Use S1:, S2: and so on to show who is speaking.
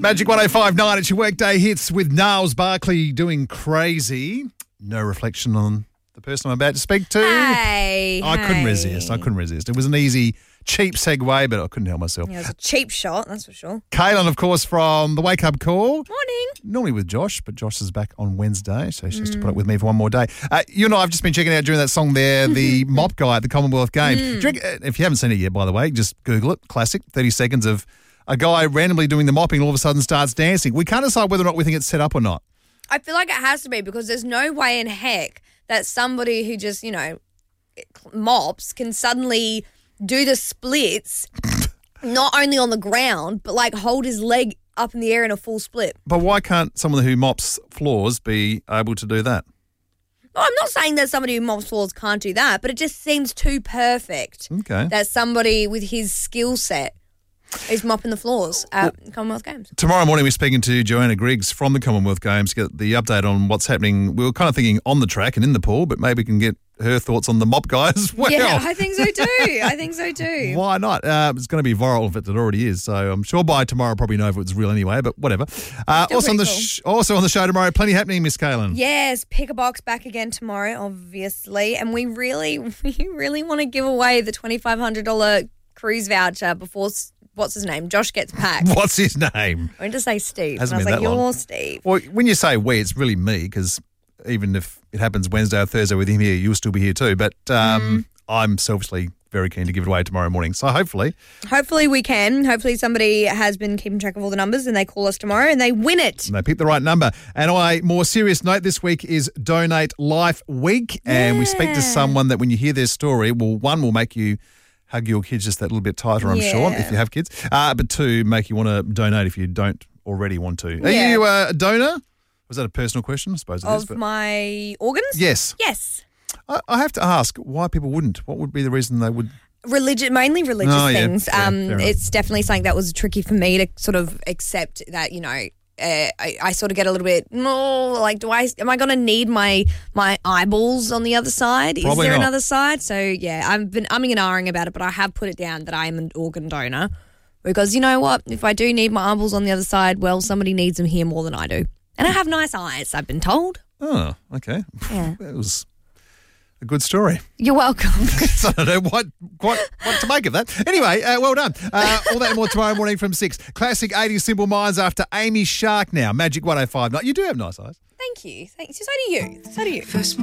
S1: Magic 105.9, it's your workday hits with Niles Barkley doing Crazy. No reflection on the person I'm about to speak to. I couldn't resist. It was an easy, cheap segue, but I couldn't help myself.
S2: Yeah, it was a cheap shot, that's for sure.
S1: Kaylin, of course, from the Wake Up Call.
S2: Morning.
S1: Normally with Josh, but Josh is back on Wednesday, so she has to put up with me for one more day. You and I have just been checking out during that song there, the mop guy at the Commonwealth Games. If you haven't seen it yet, by the way, just Google it. Classic, 30 seconds of a guy randomly doing the mopping and all of a sudden starts dancing. We can't decide whether or not we think it's set up or not.
S2: I feel like it has to be because there's no way in heck that somebody who just, mops can suddenly do the splits, not only on the ground, but like hold his leg up in the air in a full split.
S1: But why can't someone who mops floors be able to do that?
S2: Well, I'm not saying that somebody who mops floors can't do that, but it just seems too perfect that somebody with his skill set is mopping the floors at Commonwealth Games.
S1: Tomorrow morning we're speaking to Joanna Griggs from the Commonwealth Games to get the update on what's happening. We were kind of thinking on the track and in the pool, but maybe we can get her thoughts on the mop guy as well.
S2: Yeah, I think so too.
S1: Why not? It's going to be viral if it already is, so I'm sure by tomorrow I'll probably know if it's real anyway, but whatever. Also on the show tomorrow, plenty happening, Miss Kaylin.
S2: Yes, Pick a Box back again tomorrow, obviously, and we really want to give away the $2,500 cruise voucher before what's his name? Josh gets packed.
S1: What's his name?
S2: I went to say Steve.
S1: Hasn't
S2: and I was
S1: been
S2: like,
S1: that long.
S2: you're Steve.
S1: Well, when you say we, it's really me because even if it happens Wednesday or Thursday with him here, you'll still be here too. But I'm selfishly very keen to give it away tomorrow morning. So hopefully
S2: we can. Hopefully somebody has been keeping track of all the numbers and they call us tomorrow and they win it.
S1: And they pick the right number. And on a more serious note, this week is Donate Life Week. And we speak to someone that when you hear their story, well, one will make you hug your kids just that little bit tighter, I'm sure, if you have kids. But two, make you want to donate if you don't already want to. Are you a donor? Was that a personal question? I suppose it is.
S2: Of my organs?
S1: Yes.
S2: Yes.
S1: I have to ask why people wouldn't. What would be the reason they would?
S2: Mainly religious things.
S1: Yeah,
S2: it's definitely something that was tricky for me to sort of accept that, I sort of get a little bit more like, am I going to need my eyeballs on the other side?
S1: Probably
S2: Is there
S1: not.
S2: another side? So, yeah, I've been umming and ahhing about it, but I have put it down that I am an organ donor because you know what? If I do need my eyeballs on the other side, well, somebody needs them here more than I do. And I have nice eyes, I've been told.
S1: Oh, okay.
S2: Yeah.
S1: That was a good story.
S2: You're welcome.
S1: So I don't know what to make of that. Anyway, well done. All that and more tomorrow morning from 6. Classic 80s Simple Minds after Amy Shark now. Magic 105. You do have nice eyes.
S2: Thank you. So do you.